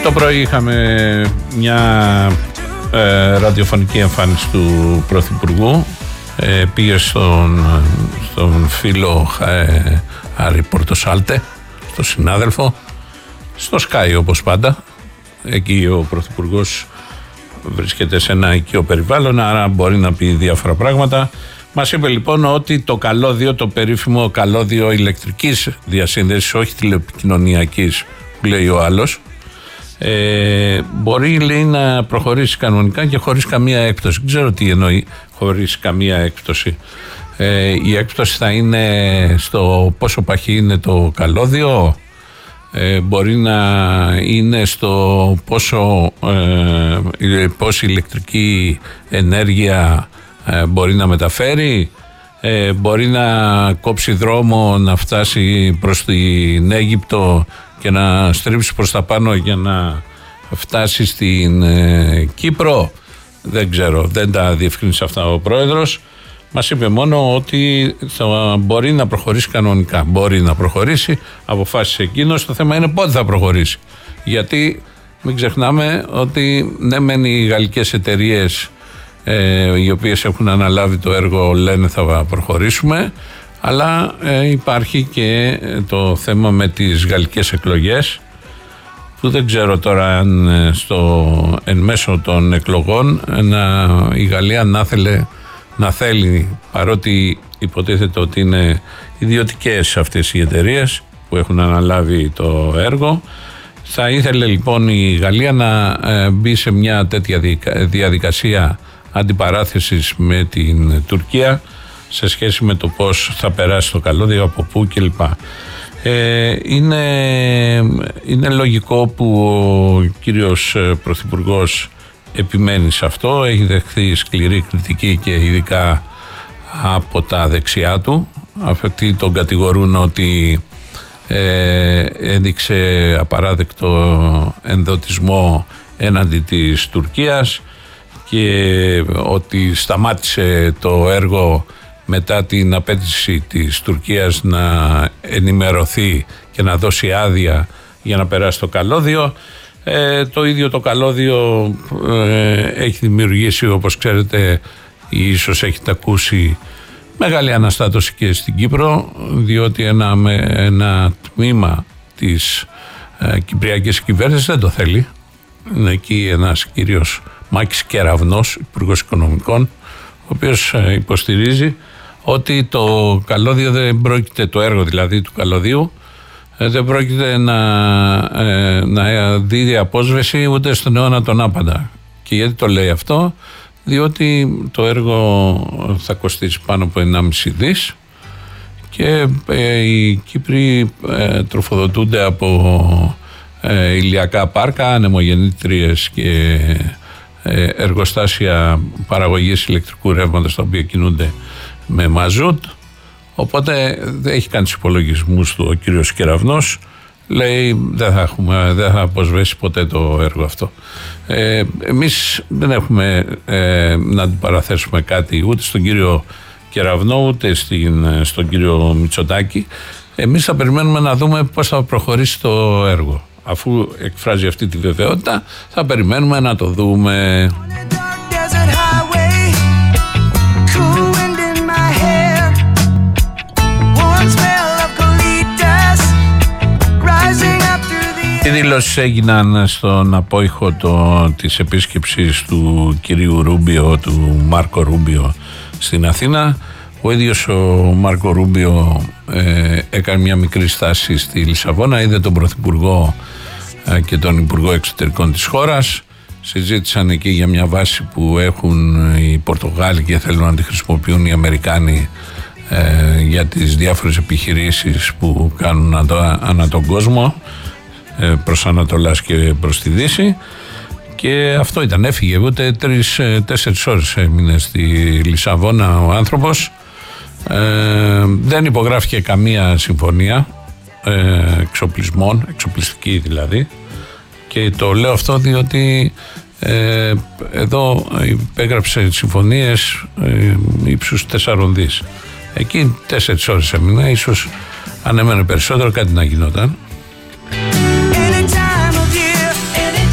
Το πρωί είχαμε μια ραδιοφωνική εμφάνιση του Πρωθυπουργού. Πήγε στον φίλο Άρη Πορτοσάλτε, στον συνάδελφο, στο Sky όπως πάντα. Εκεί ο Πρωθυπουργός βρίσκεται σε ένα οικείο περιβάλλον, άρα μπορεί να πει διάφορα πράγματα. Μας είπε λοιπόν ότι το καλώδιο, το περίφημο καλώδιο ηλεκτρικής διασύνδεσης, όχι τηλεπικοινωνιακής που λέει ο άλλος, μπορεί, λέει, να προχωρήσει κανονικά και χωρίς καμία έκπτωση. Δεν ξέρω τι εννοεί χωρίς καμία έκπτωση. Η έκπτωση θα είναι στο πόσο παχύ είναι το καλώδιο, μπορεί να είναι στο πόση ηλεκτρική ενέργεια μπορεί να μεταφέρει, μπορεί να κόψει δρόμο, να φτάσει προς την Αίγυπτο και να στρίψει προς τα πάνω για να φτάσει στην Κύπρο. Δεν ξέρω, δεν τα διευκρίνησε αυτά ο πρόεδρος. Μας είπε μόνο ότι θα μπορεί να προχωρήσει κανονικά. Μπορεί να προχωρήσει, αποφάσισε εκείνος. Το θέμα είναι πότε θα προχωρήσει. Γιατί μην ξεχνάμε ότι ναι μεν οι γαλλικές εταιρείες οι οποίες έχουν αναλάβει το έργο λένε θα προχωρήσουμε, αλλά υπάρχει και το θέμα με τις γαλλικές εκλογές, που δεν ξέρω τώρα αν εν μέσω των εκλογών η Γαλλία να θέλει, παρότι υποτίθεται ότι είναι ιδιωτικές αυτές οι εταιρείες που έχουν αναλάβει το έργο, θα ήθελε λοιπόν η Γαλλία να μπει σε μια τέτοια διαδικασία αντιπαράθεσης με την Τουρκία σε σχέση με το πώς θα περάσει το καλώδιο, από πού κλπ. Είναι λογικό που ο κύριος Πρωθυπουργός επιμένει σε αυτό. Έχει δεχθεί σκληρή κριτική και ειδικά από τα δεξιά του. Αυτοί τον κατηγορούν ότι έδειξε απαράδεκτο ενδοτισμό έναντι της Τουρκίας και ότι σταμάτησε το έργο μετά την απέτηση της Τουρκίας να ενημερωθεί και να δώσει άδεια για να περάσει το καλώδιο. Το ίδιο το καλώδιο έχει δημιουργήσει, όπως ξέρετε, ίσως έχετε ακούσει, μεγάλη αναστάτωση και στην Κύπρο, διότι ένα τμήμα της κυπριακής κυβέρνησης δεν το θέλει. Είναι εκεί ένας κύριος Μάκης Κεραυνός, υπουργός οικονομικών, ο οποίος υποστηρίζει ότι το καλώδιο δεν πρόκειται, το έργο δηλαδή του καλωδίου, δεν πρόκειται να δει απόσβεση ούτε στον αιώνα τον άπαντα. Και γιατί το λέει αυτό? Διότι το έργο θα κοστίσει πάνω από 1,5 δις και οι Κύπροι τροφοδοτούνται από ηλιακά πάρκα, ανεμογεννήτριες και εργοστάσια παραγωγής ηλεκτρικού ρεύματος, τα οποία κινούνται με μαζούτ. Οπότε δεν έχει κάνει τους υπολογισμούς του ο κύριος Κεραυνός. Λέει δεν θα αποσβέσει ποτέ το έργο αυτό. Εμείς δεν έχουμε να αντιπαραθέσουμε κάτι ούτε στον κύριο Κεραυνό ούτε στον κύριο Μητσοτάκη. Εμείς θα περιμένουμε να δούμε πώς θα προχωρήσει το έργο. Αφού εκφράζει αυτή τη βεβαιότητα, θα περιμένουμε να το δούμε. Οι δηλώσεις έγιναν στον απόϊχο της επίσκεψης του κυρίου Ρούμπιο, του Μάρκο Ρούμπιο στην Αθήνα. Ο ίδιος ο Μάρκο Ρούμπιο έκανε μια μικρή στάση στη Λισαβόνα, είδε τον Πρωθυπουργό και τον Υπουργό Εξωτερικών της χώρας. Συζήτησαν εκεί για μια βάση που έχουν οι Πορτογάλοι και θέλουν να τη χρησιμοποιούν οι Αμερικάνοι για τις διάφορες επιχειρήσεις που κάνουν ανά τον κόσμο, προς Ανατολάς και προς τη Δύση. Και αυτό ήταν, έφυγε, ούτε 3-4 ώρες έμεινε στη Λισαβόνα ο άνθρωπος. Δεν υπογράφηκε καμία συμφωνία εξοπλισμών, εξοπλιστική δηλαδή, και το λέω αυτό διότι εδώ υπέγραψε συμφωνίες ύψους 4 δις. Εκεί 4 ώρες έμεινε, ίσως αν έμενε περισσότερο κάτι να γινόταν.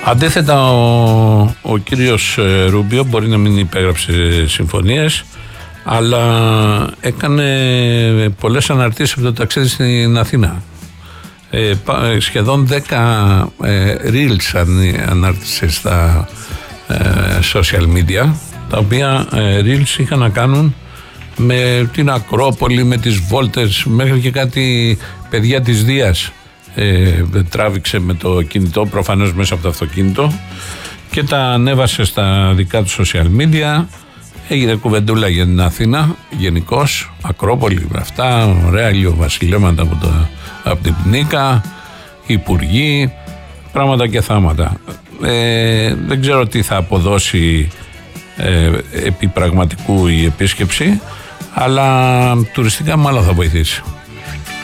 Αντίθετα, ο κύριος Ρούμπιο μπορεί να μην υπέγραψε συμφωνίες, αλλά έκανε πολλές αναρτήσεις από το ταξίδι στην Αθήνα. Σχεδόν 10 reels ανάρτησε στα social media, τα οποία reels είχαν να κάνουν με την Ακρόπολη, με τις βόλτες, μέχρι και κάτι παιδιά της Δίας τράβηξε με το κινητό, προφανώς μέσα από το αυτοκίνητο, και τα ανέβασε στα δικά του social media. Έγινε κουβεντούλα για την Αθήνα γενικώς, Ακρόπολη, αυτά, ωραία ηλιοβασιλέματα από την Πνίκα, υπουργοί, πράγματα και θάματα. Δεν ξέρω τι θα αποδώσει επί πραγματικού η επίσκεψη, αλλά τουριστικά μάλλον θα βοηθήσει.